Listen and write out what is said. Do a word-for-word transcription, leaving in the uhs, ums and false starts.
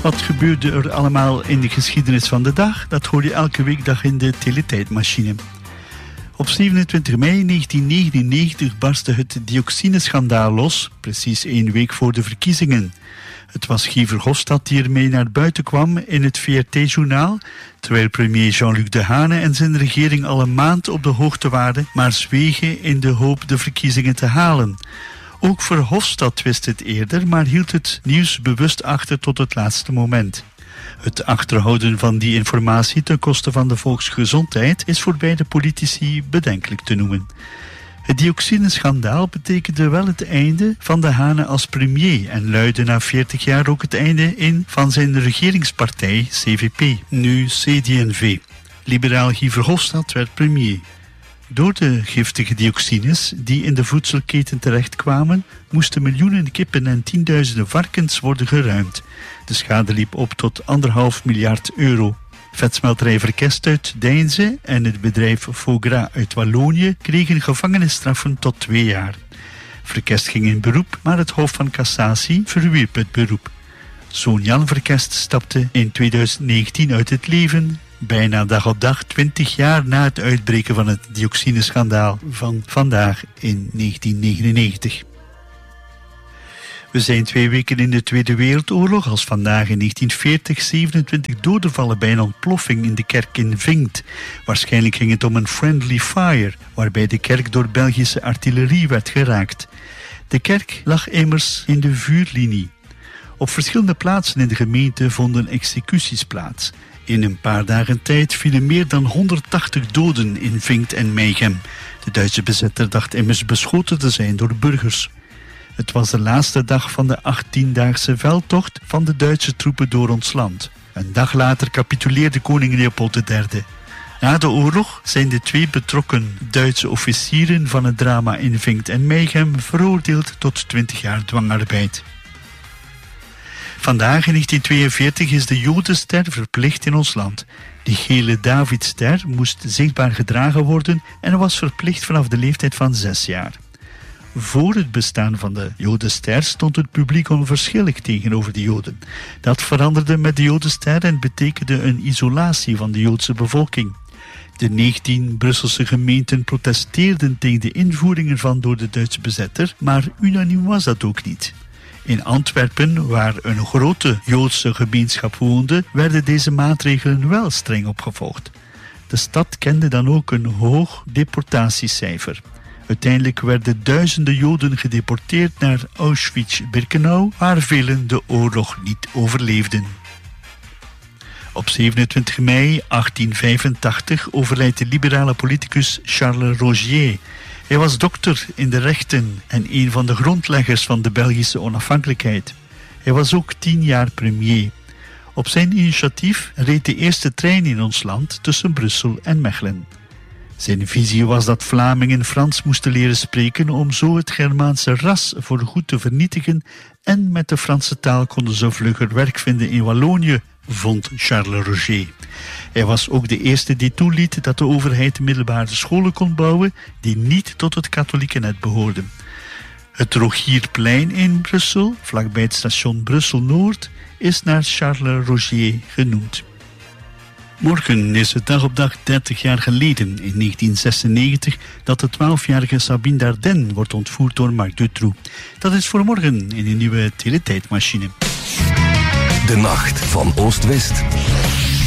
Wat gebeurde er allemaal in de geschiedenis van de dag? Dat hoor je elke weekdag in de Teletijdmachine. Op zevenentwintig mei negentien negenennegentig barstte het dioxineschandaal los, precies één week voor de verkiezingen. Het was Guy Verhofstadt die ermee naar buiten kwam in het V R T-journaal, terwijl premier Jean-Luc Dehaene en zijn regering al een maand op de hoogte waren, maar zwegen in de hoop de verkiezingen te halen. Ook Verhofstadt wist het eerder, maar hield het nieuws bewust achter tot het laatste moment. Het achterhouden van die informatie ten koste van de volksgezondheid is voor beide politici bedenkelijk te noemen. Het dioxineschandaal betekende wel het einde van Dehaene als premier en luidde na veertig jaar ook het einde in van zijn regeringspartij C V P, nu C D en V. Liberaal Guy Verhofstadt werd premier. Door de giftige dioxines die in de voedselketen terechtkwamen, moesten miljoenen kippen en tienduizenden varkens worden geruimd. De schade liep op tot anderhalf miljard euro. Vetsmelterij Verkest uit Deinze en het bedrijf Fogra uit Wallonië kregen gevangenisstraffen tot twee jaar. Verkest ging in beroep, maar het Hof van Cassatie verwierp het beroep. Zoon Jan Verkest stapte in tweeduizend negentien uit het leven, bijna dag op dag twintig jaar na het uitbreken van het dioxineschandaal van vandaag in negentien negenennegentig. We zijn twee weken in de Tweede Wereldoorlog als vandaag in negentien veertig zevenentwintig doden vallen bij een ontploffing in de kerk in Vinkt. Waarschijnlijk ging het om een friendly fire, waarbij de kerk door Belgische artillerie werd geraakt. De kerk lag immers in de vuurlinie. Op verschillende plaatsen in de gemeente vonden executies plaats. In een paar dagen tijd vielen meer dan honderdtachtig doden in Vinkt en Meigem. De Duitse bezetter dacht immers beschoten te zijn door burgers. Het was de laatste dag van de achttiendaagse veldtocht van de Duitse troepen door ons land. Een dag later capituleerde koning Leopold de derde. Na de oorlog zijn de twee betrokken Duitse officieren van het drama in Vinkt en Meigem veroordeeld tot twintig jaar dwangarbeid. Vandaag in negentien tweeënveertig is de Jodenster verplicht in ons land. Die gele Davidster moest zichtbaar gedragen worden en was verplicht vanaf de leeftijd van zes jaar. Voor het bestaan van de Jodenster stond het publiek onverschillig tegenover de Joden. Dat veranderde met de Jodenster en betekende een isolatie van de Joodse bevolking. De negentien Brusselse gemeenten protesteerden tegen de invoering ervan door de Duitse bezetter, maar unaniem was dat ook niet. In Antwerpen, waar een grote Joodse gemeenschap woonde, werden deze maatregelen wel streng opgevolgd. De stad kende dan ook een hoog deportatiecijfer. Uiteindelijk werden duizenden Joden gedeporteerd naar Auschwitz-Birkenau, waar velen de oorlog niet overleefden. Op zevenentwintig mei achttien vijfentachtig overlijdt de liberale politicus Charles Rogier. Hij was dokter in de rechten en een van de grondleggers van de Belgische onafhankelijkheid. Hij was ook tien jaar premier. Op zijn initiatief reed de eerste trein in ons land tussen Brussel en Mechelen. Zijn visie was dat Vlamingen Frans moesten leren spreken om zo het Germaanse ras voorgoed te vernietigen en met de Franse taal konden ze vlugger werk vinden in Wallonië, vond Charles Rogier. Hij was ook de eerste die toeliet dat de overheid middelbare scholen kon bouwen die niet tot het katholieke net behoorden. Het Rogierplein in Brussel, vlakbij het station Brussel-Noord, is naar Charles Rogier genoemd. Morgen is het dag op dag dertig jaar geleden, in negentien zesennegentig, dat de twaalfjarige Sabine Dardenne wordt ontvoerd door Marc Dutroux. Dat is voor morgen in een nieuwe Teletijdmachine. De nacht van Oost-West.